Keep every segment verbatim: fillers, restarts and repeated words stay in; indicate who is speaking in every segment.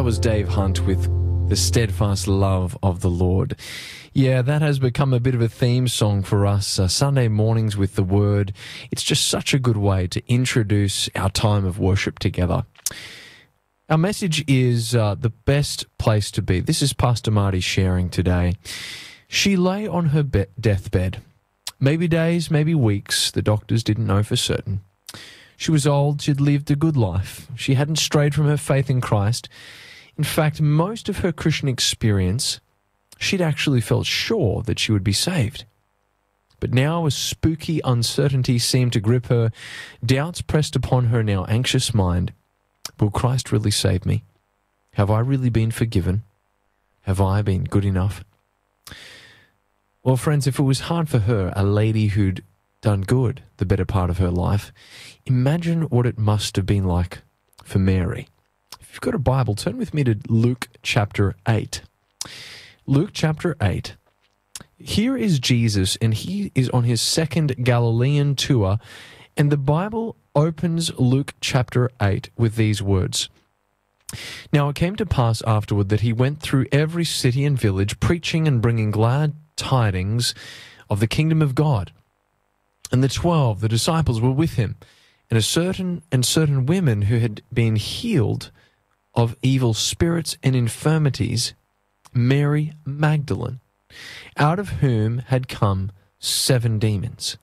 Speaker 1: That was Dave Hunt with The Steadfast Love of the Lord. Yeah, that has become a bit of a theme song for us, uh, Sunday mornings with the Word. It's just such a good way to introduce our time of worship together. Our message is uh, the best place to be. This is Pastor Marty sharing today. She lay on her be- deathbed. Maybe days, maybe weeks, the doctors didn't know for certain. She was old, she'd lived a good life. She hadn't strayed from her faith in Christ. In fact, most of her Christian experience, she'd actually felt sure that she would be saved. But now a spooky uncertainty seemed to grip her. Doubts pressed upon her now anxious mind. Will Christ really save me? Have I really been forgiven? Have I been good enough? Well, friends, if it was hard for her, a lady who'd done good the better part of her life, imagine what it must have been like for Mary. If you've got a Bible, turn with me to Luke chapter eight. Luke chapter eight. Here is Jesus, and he is on his second Galilean tour, and the Bible opens Luke chapter eight with these words. Now it came to pass afterward that he went through every city and village, preaching and bringing glad tidings of the kingdom of God. And the twelve, the disciples, were with him, and a certain and certain women who had been healed of evil spirits and infirmities, Mary Magdalene, out of whom had come seven demons.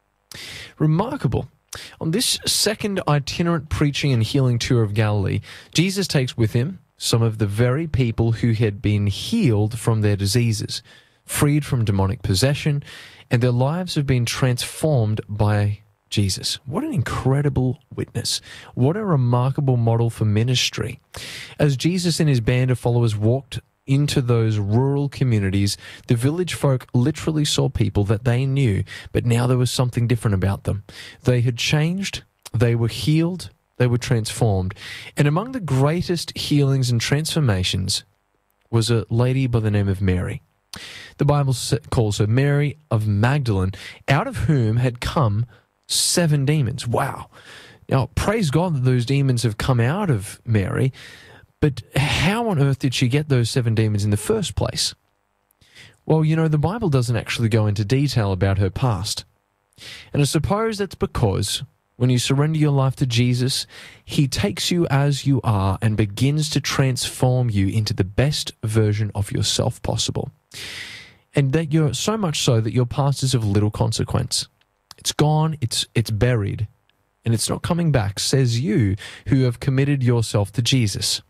Speaker 1: Remarkable. On this second itinerant preaching and healing tour of Galilee, Jesus takes with him some of the very people who had been healed from their diseases, freed from demonic possession, and their lives have been transformed by Jesus. What an incredible witness. What a remarkable model for ministry. As Jesus and his band of followers walked into those rural communities, the village folk literally saw people that they knew, but now there was something different about them. They had changed, they were healed, they were transformed. And among the greatest healings and transformations was a lady by the name of Mary. The Bible calls her Mary of Magdalene, out of whom had come seven demons. Wow. Now, praise God that those demons have come out of Mary, but how on earth did she get those seven demons in the first place? Well, you know, the Bible doesn't actually go into detail about her past. And I suppose that's because when you surrender your life to Jesus, he takes you as you are and begins to transform you into the best version of yourself possible. And that you're so much so that your past is of little consequence. It's gone, it's it's buried, and it's not coming back, says you who have committed yourself to Jesus.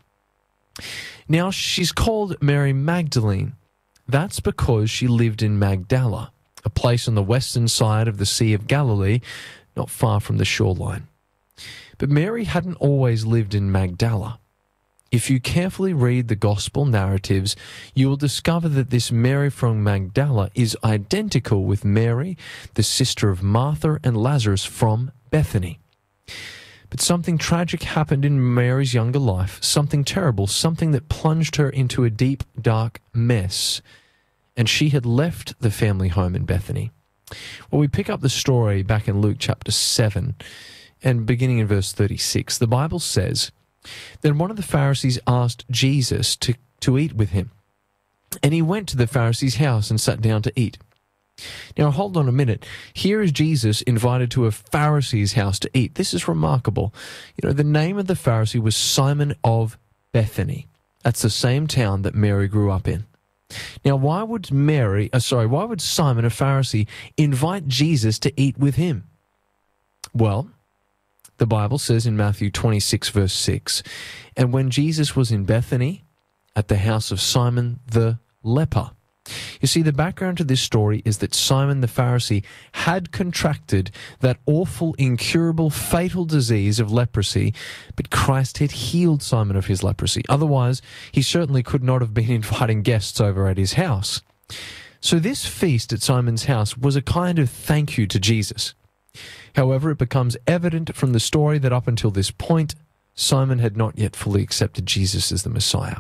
Speaker 1: Now, she's called Mary Magdalene. That's because she lived in Magdala, a place on the western side of the Sea of Galilee, not far from the shoreline. But Mary hadn't always lived in Magdala. If you carefully read the gospel narratives, you will discover that this Mary from Magdala is identical with Mary, the sister of Martha and Lazarus from Bethany. But something tragic happened in Mary's younger life, something terrible, something that plunged her into a deep, dark mess, and she had left the family home in Bethany. Well, we pick up the story back in Luke chapter seven, and beginning in verse thirty-six, the Bible says, Then one of the Pharisees asked Jesus to, to eat with him, and he went to the Pharisee's house and sat down to eat. Now, hold on a minute. Here is Jesus invited to a Pharisee's house to eat. This is remarkable. You know, the name of the Pharisee was Simon of Bethany. That's the same town that Mary grew up in. Now, why would Mary, uh, sorry, why would Simon, a Pharisee, invite Jesus to eat with him? Well, the Bible says in Matthew twenty-six, verse six, and when Jesus was in Bethany, at the house of Simon the leper. You see, the background to this story is that Simon the Pharisee had contracted that awful, incurable, fatal disease of leprosy, but Christ had healed Simon of his leprosy. Otherwise, he certainly could not have been inviting guests over at his house. So this feast at Simon's house was a kind of thank you to Jesus. However, it becomes evident from the story that up until this point, Simon had not yet fully accepted Jesus as the Messiah.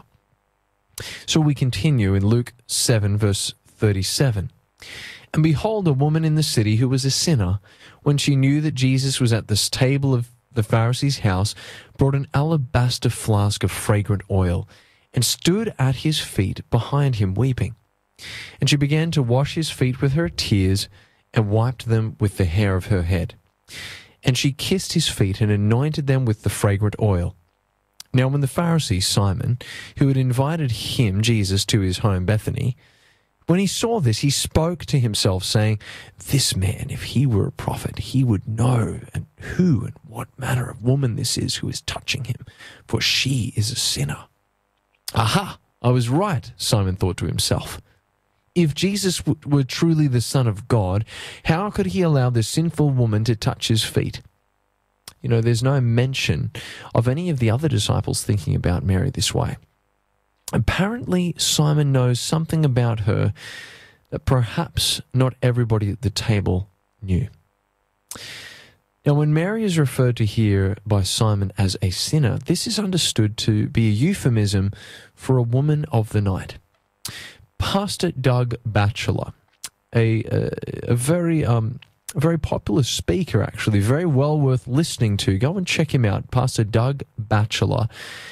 Speaker 1: So we continue in Luke seven, verse thirty-seven. And behold, a woman in the city who was a sinner, when she knew that Jesus was at this table of the Pharisee's house, brought an alabaster flask of fragrant oil, and stood at his feet behind him weeping. And she began to wash his feet with her tears, and wiped them with the hair of her head. And she kissed his feet and anointed them with the fragrant oil. Now when the Pharisee Simon, who had invited him, Jesus, to his home Bethany, when he saw this, he spoke to himself, saying, "This man, if he were a prophet, he would know and who and what manner of woman this is who is touching him, for she is a sinner." Aha! I was right, Simon thought to himself. If Jesus w- were truly the Son of God, how could he allow this sinful woman to touch his feet? You know, there's no mention of any of the other disciples thinking about Mary this way. Apparently, Simon knows something about her that perhaps not everybody at the table knew. Now, when Mary is referred to here by Simon as a sinner, this is understood to be a euphemism for a woman of the night. Pastor Doug Batchelor, a, a, a very um, a very popular speaker, actually, very well worth listening to. Go and check him out, Pastor Doug Batchelor.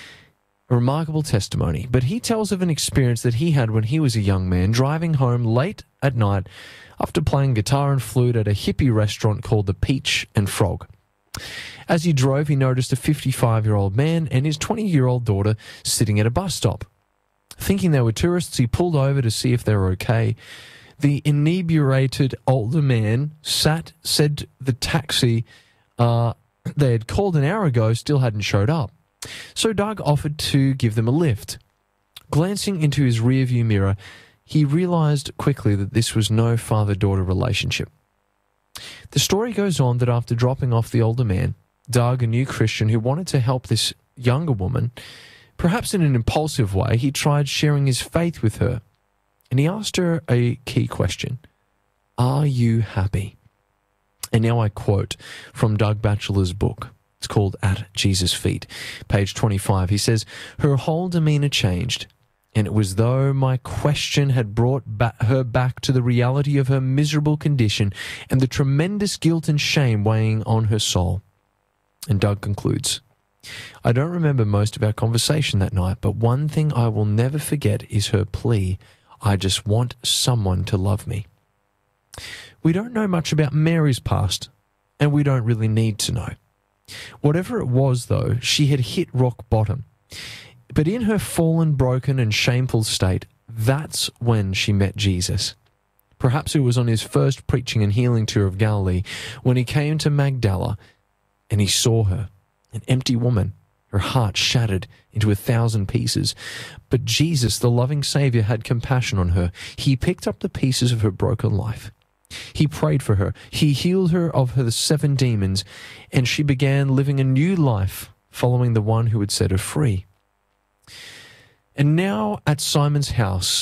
Speaker 1: A remarkable testimony. But he tells of an experience that he had when he was a young man, driving home late at night after playing guitar and flute at a hippie restaurant called the Peach and Frog. As he drove, he noticed a fifty-five-year-old man and his twenty-year-old daughter sitting at a bus stop. Thinking they were tourists, he pulled over to see if they were okay. The inebriated older man sat, said the taxi uh, they had called an hour ago still hadn't showed up. So Doug offered to give them a lift. Glancing into his rearview mirror, he realized quickly that this was no father-daughter relationship. The story goes on that after dropping off the older man, Doug, a new Christian who wanted to help this younger woman, perhaps in an impulsive way, he tried sharing his faith with her. And he asked her a key question: "Are you happy?" And now I quote from Doug Batchelor's book. It's called At Jesus' Feet, page twenty-five. He says, "Her whole demeanor changed, and it was though my question had brought ba- her back to the reality of her miserable condition and the tremendous guilt and shame weighing on her soul." And Doug concludes, "I don't remember most of our conversation that night, but one thing I will never forget is her plea, 'I just want someone to love me.'" We don't know much about Mary's past, and we don't really need to know. Whatever it was, though, she had hit rock bottom. But in her fallen, broken, and shameful state, that's when she met Jesus. Perhaps it was on his first preaching and healing tour of Galilee, when he came to Magdala, and he saw her, an empty woman, her heart shattered into a thousand pieces. But Jesus, the loving Saviour, had compassion on her. He picked up the pieces of her broken life. He prayed for her. He healed her of her seven demons, and she began living a new life following the one who had set her free. And now at Simon's house,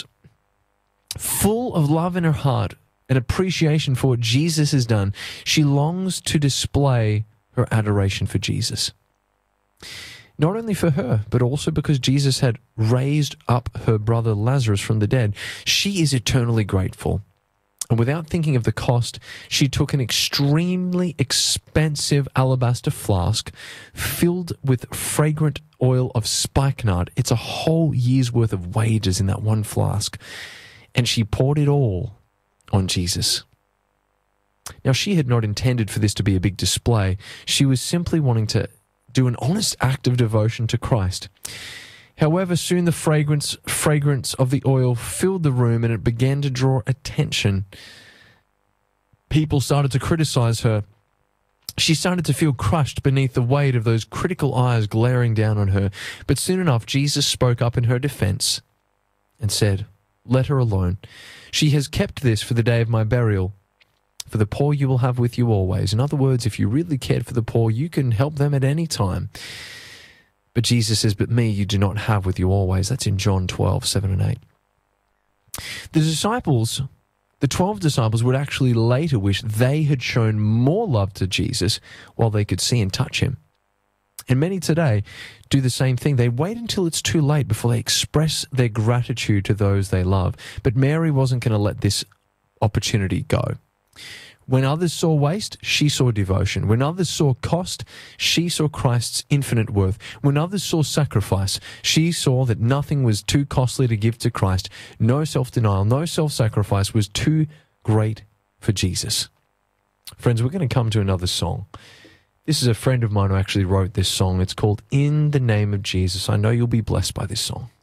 Speaker 1: full of love in her heart and appreciation for what Jesus has done, she longs to display her adoration for Jesus. Not only for her, but also because Jesus had raised up her brother Lazarus from the dead, she is eternally grateful. And without thinking of the cost, she took an extremely expensive alabaster flask filled with fragrant oil of spikenard. It's a whole year's worth of wages in that one flask. And she poured it all on Jesus. Now, she had not intended for this to be a big display. She was simply wanting to do an honest act of devotion to Christ. However, soon the fragrance fragrance of the oil filled the room, and it began to draw attention. People started to criticize her. She started to feel crushed beneath the weight of those critical eyes glaring down on her. But soon enough, Jesus spoke up in her defense and said, "Let her alone. She has kept this for the day of my burial. For the poor you will have with you always." In other words, if you really cared for the poor, you can help them at any time. But Jesus says, "But me you do not have with you always." That's in John twelve, seven and eight. The disciples, the twelve disciples, would actually later wish they had shown more love to Jesus while they could see and touch him. And many today do the same thing. They wait until it's too late before they express their gratitude to those they love. But Mary wasn't going to let this opportunity go. When others saw waste, she saw devotion. When others saw cost, she saw Christ's infinite worth. When others saw sacrifice, she saw that nothing was too costly to give to Christ. No self-denial, no self-sacrifice was too great for Jesus. Friends, we're going to come to another song. This is a friend of mine who actually wrote this song. It's called In the Name of Jesus. I know you'll be blessed by this song.